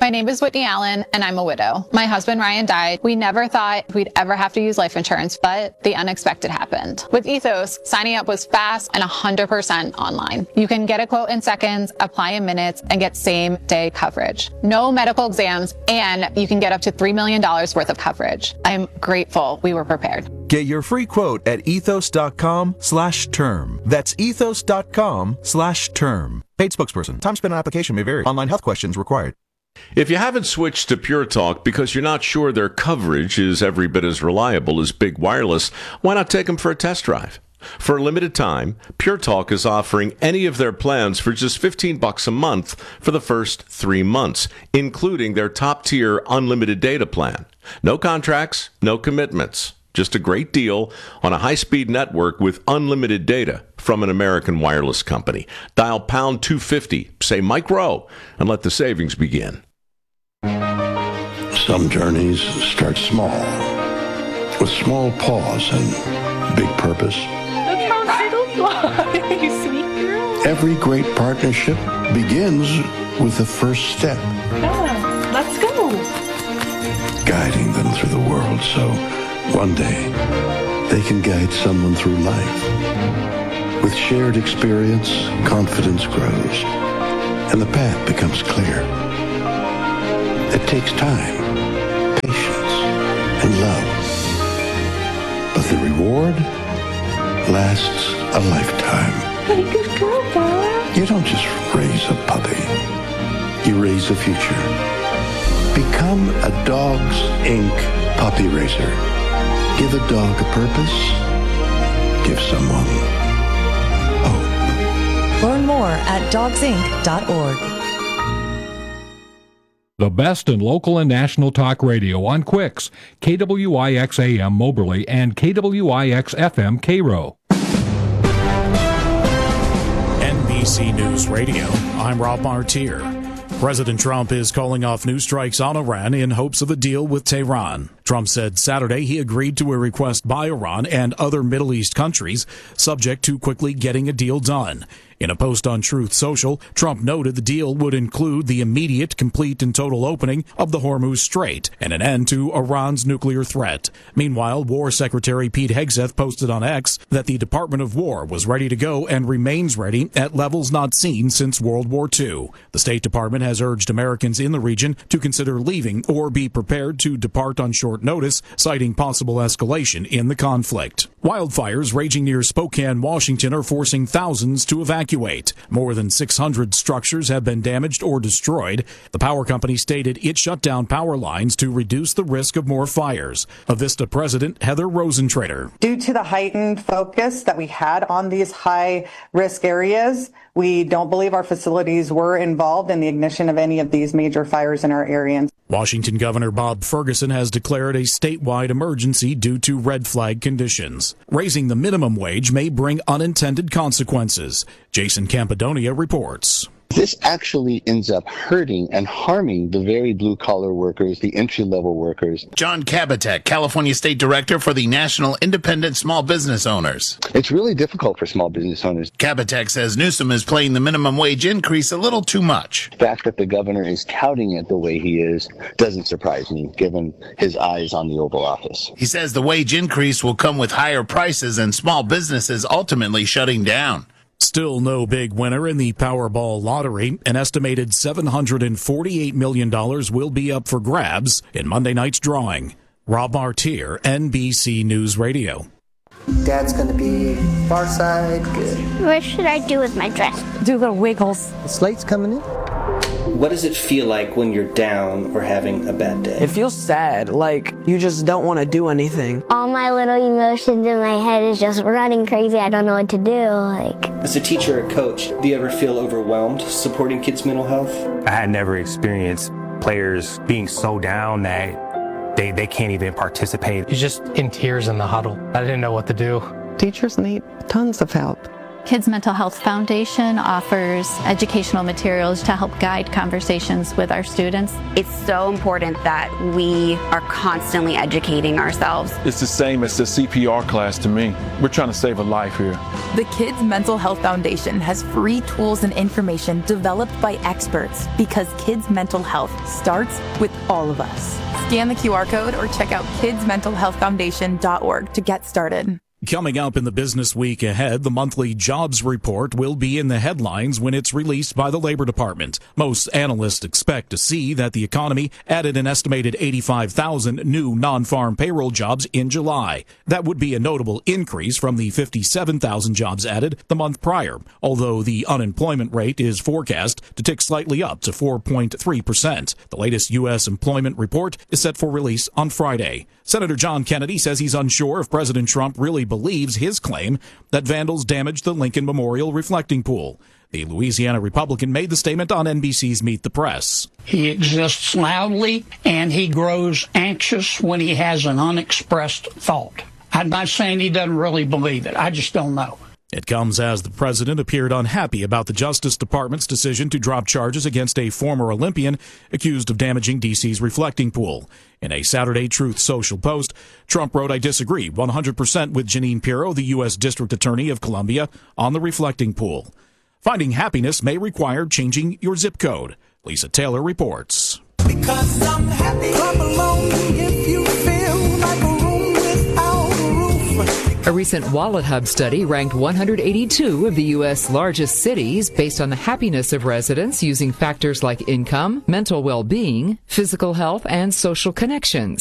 My name is Whitney Allen, and I'm a widow. My husband, Ryan, died. We never thought we'd ever have to use life insurance, but the unexpected happened. With Ethos, signing up was fast and 100% online. You can get a quote in seconds, apply in minutes, and get same-day coverage. No medical exams, and you can get up to $3 million worth of coverage. I'm grateful we were prepared. Get your free quote at ethos.com/term. That's ethos.com/term. Paid spokesperson. Time spent on application may vary. Online health questions required. If you haven't switched to Pure Talk because you're not sure their coverage is every bit as reliable as Big Wireless, why not take them for a test drive? For a limited time, Pure Talk is offering any of their plans for just $15 a month for the first 3 months, including their top-tier unlimited data plan. No contracts, no commitments. Just a great deal on a high-speed network with unlimited data from an American wireless company. Dial pound 250, say Mike Rowe, and let the savings begin. Some journeys start small, with small pause and big purpose. That's how Skittles fly, you sweet girl. Every great partnership begins with the first step. Yeah, let's go. Guiding them through the world so one day they can guide someone through life. With shared experience, confidence grows, and the path becomes clear. It takes time, patience, and love. But the reward lasts a lifetime. Like a girl, Dad. You don't just raise a puppy. You raise a future. Become a Dogs Inc. puppy raiser. Give a dog a purpose. Give someone hope. Learn more at dogsinc.org. The best in local and national talk radio on Quicks, KWIX AM Moberly and KWIX FM Cairo. NBC News Radio, I'm Rob Martier. President Trump is calling off new strikes on Iran in hopes of a deal with Tehran. Trump said Saturday he agreed to a request by Iran and other Middle East countries, subject to quickly getting a deal done. In a post on Truth Social, Trump noted the deal would include the immediate, complete, and total opening of the Hormuz Strait and an end to Iran's nuclear threat. Meanwhile, War Secretary Pete Hegseth posted on X that the Department of War was ready to go and remains ready at levels not seen since World War II. The State Department has urged Americans in the region to consider leaving or be prepared to depart on short notice, citing possible escalation in the conflict. Wildfires raging near Spokane, Washington are forcing thousands to evacuate. More than 600 structures have been damaged or destroyed. The power company stated it shut down power lines to reduce the risk of more fires. Avista President Heather Rosentrader. Due to the heightened focus that we had on these high-risk areas, we don't believe our facilities were involved in the ignition of any of these major fires in our area. Washington Governor Bob Ferguson has declared a statewide emergency due to red flag conditions. Raising the minimum wage may bring unintended consequences. Jason Campidonia reports. This actually ends up hurting and harming the very blue-collar workers, the entry-level workers. John Kabatek, California State Director for the National Independent Small Business Owners. It's really difficult for small business owners. Kabatek says Newsom is playing the minimum wage increase a little too much. The fact that the governor is touting it the way he is doesn't surprise me, given his eyes on the Oval Office. He says the wage increase will come with higher prices and small businesses ultimately shutting down. Still no big winner in the Powerball lottery. An estimated $748 million will be up for grabs in Monday night's drawing. Rob Martier, NBC News Radio. Dad's going to be far side, good. What should I do with my dress? Do the wiggles. The slate's coming in. What does it feel like when you're down or having a bad day? It feels sad, like you just don't want to do anything. All my little emotions in my head is just running crazy. I don't know what to do. As a teacher or coach, do you ever feel overwhelmed supporting kids' mental health? I had never experienced players being so down that they can't even participate. You're just in tears in the huddle. I didn't know what to do. Teachers need tons of help. Kids Mental Health Foundation offers educational materials to help guide conversations with our students. It's so important that we are constantly educating ourselves. It's the same as the CPR class to me. We're trying to save a life here. The Kids Mental Health Foundation has free tools and information developed by experts because kids' mental health starts with all of us. Scan the QR code or check out kidsmentalhealthfoundation.org to get started. Coming up in the business week ahead, the monthly jobs report will be in the headlines when it's released by the Labor Department. Most analysts expect to see that the economy added an estimated 85,000 new non-farm payroll jobs in July. That would be a notable increase from the 57,000 jobs added the month prior, although the unemployment rate is forecast to tick slightly up to 4.3%. The latest U.S. employment report is set for release on Friday. Senator John Kennedy says he's unsure if President Trump really believes his claim that vandals damaged the Lincoln Memorial reflecting pool. The Louisiana Republican made the statement on NBC's Meet the Press. He exists loudly, and he grows anxious when he has an unexpressed thought. I'm not saying he doesn't really believe it. I just don't know. It comes as the president appeared unhappy about the Justice Department's decision to drop charges against a former Olympian accused of damaging D.C.'s reflecting pool. In a Saturday Truth Social post, Trump wrote, "I disagree 100% with Jeanine Pirro, the U.S. District Attorney of Columbia, on the reflecting pool. Finding happiness may require changing your zip code." Lisa Taylor reports. Because I'm happy. Clap along if you feel like a room without a roof. A recent Wallet Hub study ranked 182 of the U.S. largest cities based on the happiness of residents using factors like income, mental well-being, physical health, and social connections.